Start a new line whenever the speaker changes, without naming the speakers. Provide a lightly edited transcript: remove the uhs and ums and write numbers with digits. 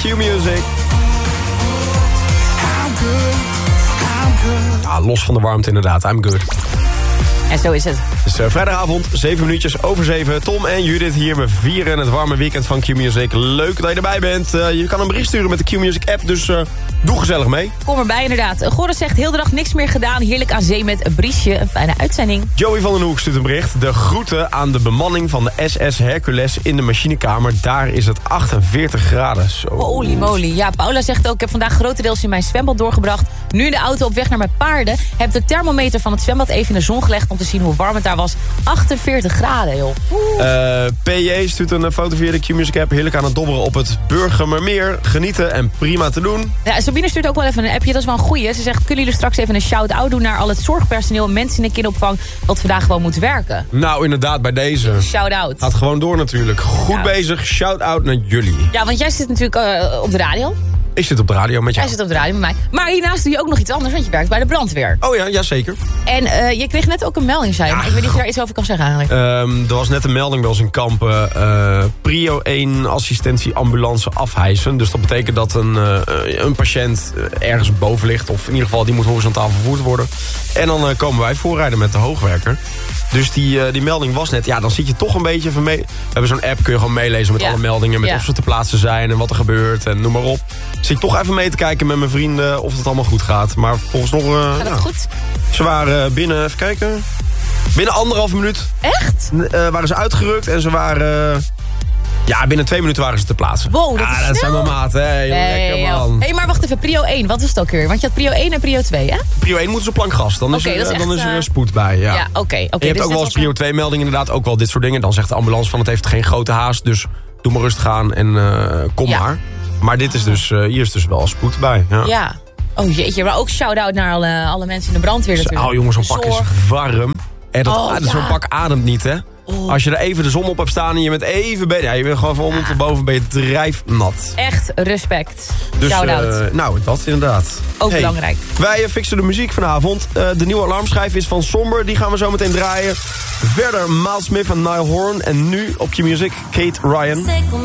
Q-Music. Ah, los van de warmte inderdaad, I'm good.
En zo is het.
Dus vrijdagavond, 7 minuutjes over 7. Tom en Judith hier. We vieren het warme weekend van Q-Music. Leuk dat je erbij bent. Je kan een bericht sturen met de Q-Music app, dus doe gezellig mee.
Kom erbij inderdaad. Goris zegt heel de dag niks meer gedaan. Heerlijk aan zee met Briesje. Een fijne uitzending.
Joey van den Hoek stuurt een bericht. De groeten aan de bemanning van de SS Hercules in de machinekamer. Daar is het 48 graden. Zo.
Holy moly. Ja, Paula zegt ook, ik heb vandaag grotendeels in mijn zwembad doorgebracht. Nu in de auto op weg naar mijn paarden. Heb de thermometer van het zwembad even in de zon gelegd om te zien hoe warm het daar was. 48 graden, joh.
PJ stuurt een foto via de Q-Music app. Heerlijk aan het dobberen op het Burgermermeer. Genieten en prima te doen.
Ja, Sabine stuurt ook wel even een appje, dat is wel een goeie. Ze zegt, kunnen jullie straks even een shout-out doen naar al het zorgpersoneel en mensen in de kinderopvang wat vandaag gewoon moet werken?
Nou, inderdaad, bij deze.
Shout-out.
Gaat gewoon door natuurlijk. Goed bezig. Shout-out naar jullie.
Ja, want jij zit natuurlijk op de radio.
Ik zit op de radio met jou.
Jij zit op de radio met mij. Maar hiernaast doe je ook nog iets anders, want je werkt bij de brandweer.
Oh ja, jazeker.
En je kreeg net ook een melding, zei je. Ik weet niet of je daar iets over kan zeggen eigenlijk.
Er was net een melding bij ons in Kampen. Prio 1 assistentie ambulance afhijsen. Dus dat betekent dat een patiënt ergens boven ligt. Of in ieder geval, die moet horizontaal vervoerd worden. En dan komen wij voorrijden met de hoogwerker. Dus die melding was net. Ja, dan zit je toch een beetje van mee. We hebben zo'n app, kun je gewoon meelezen met alle meldingen. Met of ze te plaatsen zijn en wat er gebeurt en noem maar op. Zit ik toch even mee te kijken met mijn vrienden of het allemaal goed gaat. Maar volgens nog...
gaat het goed?
Ze waren binnen, even kijken. Binnen 1,5 minuut.
Echt?
Waren ze uitgerukt en ze waren... Ja, binnen 2 minuten waren ze te plaatsen.
Wow, dat is snel.
Dat zijn mijn maten, hè. Lekker, man.
Hé, maar wacht even, prio 1, wat is het ook weer? Want je had prio 1 en prio 2, hè?
Prio 1 moeten ze op plank gas. Dan is er spoed bij, ja.
Ja, oké.
Je hebt ook wel eens prio 2 meldingen inderdaad, ook wel dit soort dingen. Dan zegt de ambulance van het heeft geen grote haast, dus doe maar rustig aan en kom maar. Maar dit is dus, hier is dus wel spoed bij. Ja.
Oh jeetje, maar ook shout-out naar alle mensen in de brandweer natuurlijk.
Oh jongens, zo'n pak is warm. En zo'n pak ademt niet, hè. Als je er even de zon op hebt staan en je bent even bezig. Ja, je bent gewoon van onder tot boven ben je drijfnat.
Echt respect.
Dus,
shout-out.
Nou, dat inderdaad.
Ook belangrijk.
Wij fixen de muziek vanavond. De nieuwe alarmschijf is van Somber. Die gaan we zo meteen draaien. Verder Miles Smith en Niall Horan. En nu op Q-Music Kate Ryan.